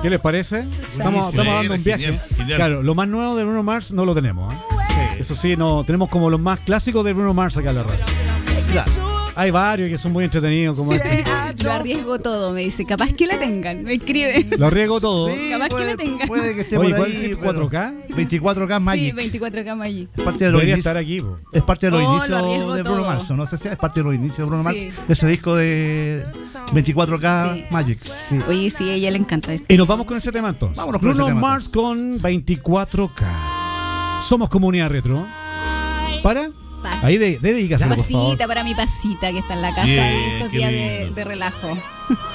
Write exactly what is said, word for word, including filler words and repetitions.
¿Qué les parece? Estamos, estamos dando un viaje. Genial, genial. Claro, lo más nuevo de Bruno Mars no lo tenemos. ¿eh? Sí. Eso sí, no tenemos como los más clásicos de Bruno Mars acá en la radio. Claro. Hay varios que son muy entretenidos, como este. Lo arriesgo todo, me dice. Capaz que la tengan, me escribe. Lo arriesgo todo. Sí, Capaz que puede, la tenga. puede que esté Oye, por ¿cuál ahí, es el pero- cuatro K? veinticuatro K Magic. Sí, veinticuatro K Magic. Es parte de los Debería inicios, estar aquí, po. es parte de los Oh, lo inicios arriesgo de Bruno todo. Mars. No sé si es parte de los inicios de Bruno Mars. Sí. Ese disco de veinticuatro K Sí. Magic. Sí. Oye, sí, a ella le encanta esto. Y nos vamos con ese tema entonces. Vámonos con Bruno ese tema, Mars con veinticuatro K. Somos Comunidad Retro. Para. Paz. Ahí de, de dedícaselo, por favor. Pasita para mi pasita que está en la casa Bien, en estos qué días de, lindo. de relajo.